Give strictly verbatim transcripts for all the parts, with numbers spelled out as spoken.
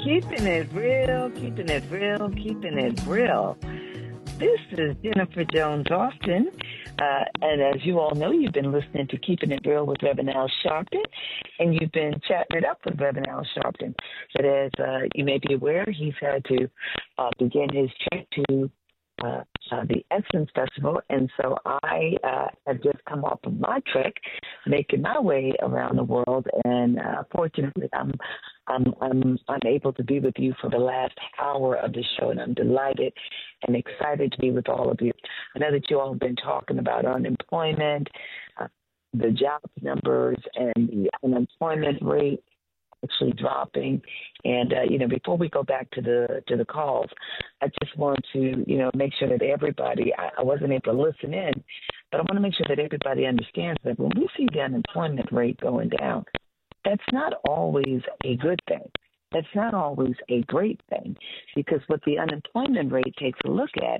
Keeping it real, keeping it real, keeping it real. This is Jennifer Jones Austin, uh, and as you all know, you've been listening to Keeping It Real with Reverend Al Sharpton, and you've been chatting it up with Reverend Al Sharpton. But as uh, you may be aware, he's had to uh, begin his trip to uh, uh, the Essence Festival, and so I uh, have just come off of my trek, making my way around the world, and uh, fortunately, I'm I'm I'm I'm able to be with you for the last hour of the show, and I'm delighted and excited to be with all of you. I know that you all have been talking about unemployment, uh, the job numbers, and the unemployment rate actually dropping. And uh, you know, before we go back to the to the calls, I just want to you know make sure that everybody. I, I wasn't able to listen in, but I want to make sure that everybody understands that when we see the unemployment rate going down, that's not always a good thing. That's not always a great thing, because what the unemployment rate takes a look at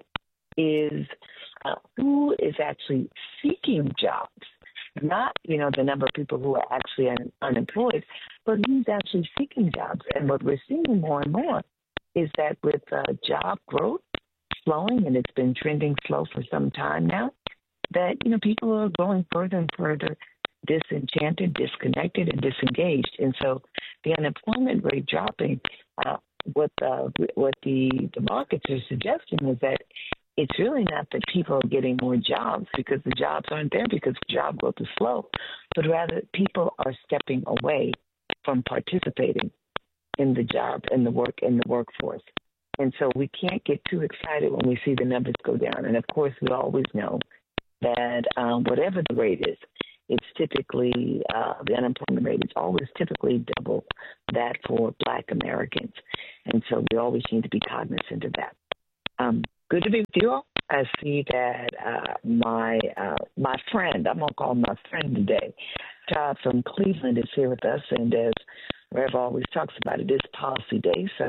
is uh, who is actually seeking jobs, not, you know, the number of people who are actually un- unemployed, but who's actually seeking jobs. And what we're seeing more and more is that with uh, job growth slowing, and it's been trending slow for some time now, that, you know, people are going further and further disenchanted, disconnected, and disengaged. And so the unemployment rate dropping, uh, what uh, what the, the markets are suggesting is that it's really not that people are getting more jobs because the jobs aren't there because job growth is slow, but rather people are stepping away from participating in the job and the work in the workforce. And so we can't get too excited when we see the numbers go down. And of course, we always know that um, whatever the rate is, it's typically, uh, the unemployment rate is always typically double that for Black Americans. And so we always need to be cognizant of that. Um, good to be with you all. I see that uh, my uh, my friend, I'm going to call him my friend today, Todd from Cleveland is here with us. And as Rev always talks about, it is Policy Day. So,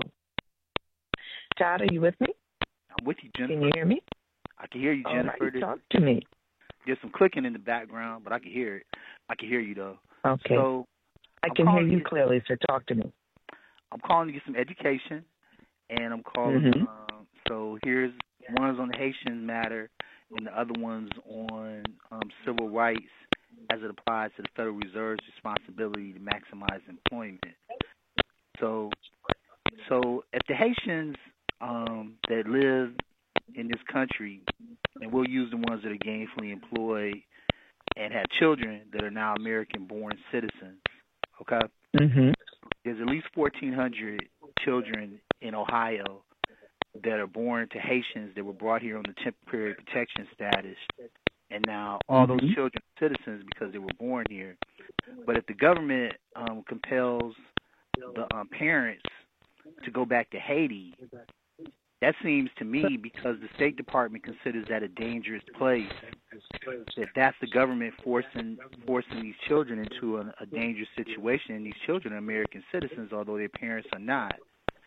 Todd, are you with me? I'm with you, Jennifer. Can you hear me? I can hear you, Jennifer. All right, talk to me. There's some clicking in the background, but I can hear it. I can hear you, though. Okay. So I I'm can hear you get, clearly, so talk to me. I'm calling to get some education, and I'm calling. Mm-hmm. Um, so here's one's on the Haitian matter, and the other one's on um, civil rights as it applies to the Federal Reserve's responsibility to maximize employment. So, so if the Haitians um, that live in this country, and we'll use the ones that are gainfully employed and have children that are now American-born citizens, okay? Mm-hmm. There's at least fourteen hundred children in Ohio that are born to Haitians that were brought here on the temporary protection status, and now all mm-hmm. those children are citizens because they were born here. But if the government um, compels the um, parents to go back to Haiti, that seems to me, because the State Department considers that a dangerous place, that that's the government forcing forcing these children into a, a dangerous situation. And these children are American citizens, although their parents are not.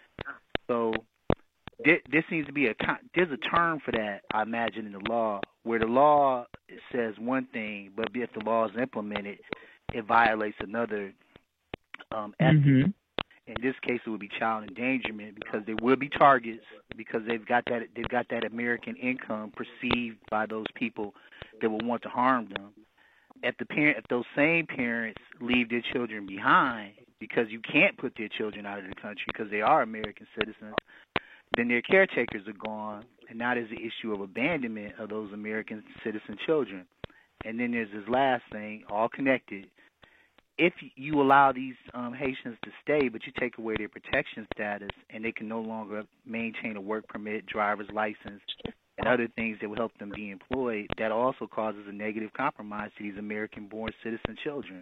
So there, there seems to be a there's a term for that, I imagine, in the law, where the law says one thing, but if the law is implemented, it violates another um, ethic. Mm-hmm. In this case, it would be child endangerment, because there will be targets, because they've got that they've got that American income perceived by those people that will want to harm them. If the parent, if those same parents leave their children behind, because you can't put their children out of the country because they are American citizens, then their caretakers are gone, and now there's the issue of abandonment of those American citizen children. And then there's this last thing, all connected. If you allow these um, Haitians to stay, but you take away their protection status, and they can no longer maintain a work permit, driver's license, and other things that will help them be employed, that also causes a negative compromise to these American-born citizen children.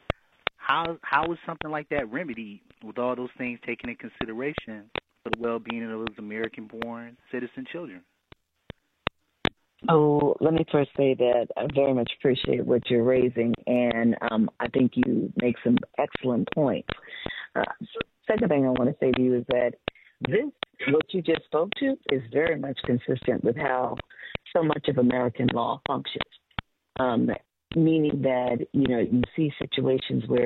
How how is something like that remedied with all those things taken in consideration for the well-being of those American-born citizen children? Oh, let me first say that I very much appreciate what you're raising, and um, I think you make some excellent points. Uh, second thing I want to say to you is that this, what you just spoke to, is very much consistent with how so much of American law functions, um, meaning that, you know, you see situations where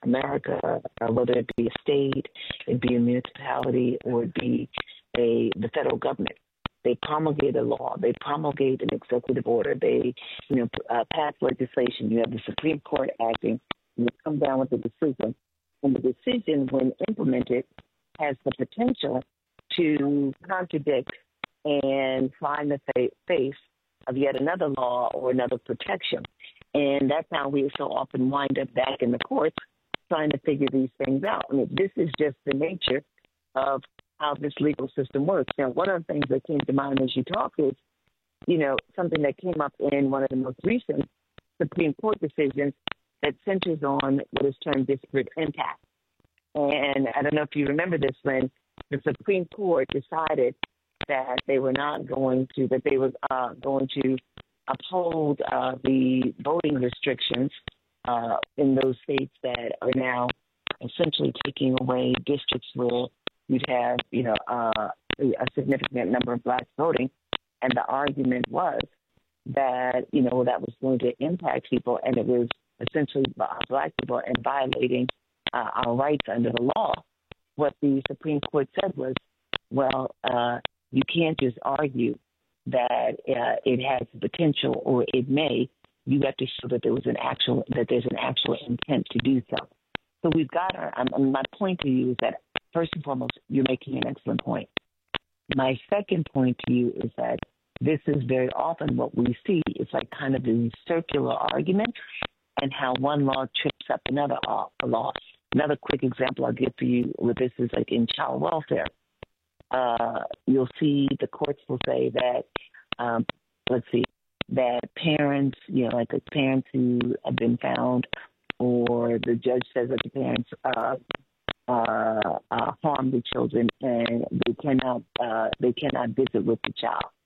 America, uh, whether it be a state, it be a municipality, or it be a the federal government. They promulgate a law. They promulgate an executive order. They, you know, uh, pass legislation. You have the Supreme Court acting. And they come down with a decision. And the decision, when implemented, has the potential to contradict and fly in the fa- face of yet another law or another protection. And that's how we so often wind up back in the courts trying to figure these things out. I mean, this is just the nature of how this legal system works. Now, one of the things that came to mind as you talk is, you know, something that came up in one of the most recent Supreme Court decisions that centers on what is termed disparate impact. And I don't know if you remember this, when the Supreme Court decided that they were not going to, that they were uh, going to uphold uh, the voting restrictions uh, in those states that are now essentially taking away districts where you'd have, you know, uh, a significant number of blacks voting. And the argument was that, you know, that was going to impact people, and it was essentially black people and violating uh, our rights under the law. What the Supreme Court said was, well, uh, you can't just argue that uh, it has the potential or it may. You have to show that there was an actual, that there's an actual intent to do so. So we've got our, um, my point to you is that, first and foremost, you're making an excellent point. My second point to you is that this is very often what we see. It's like kind of a circular argument, and how one law trips up another law. Another quick example I'll give for you with this is like in child welfare. Uh, you'll see the courts will say that, um, let's see, that parents, you know, like the parents who have been found, or the judge says that the parents uh, uh, uh, harm the children and they cannot uh, they cannot visit with the child.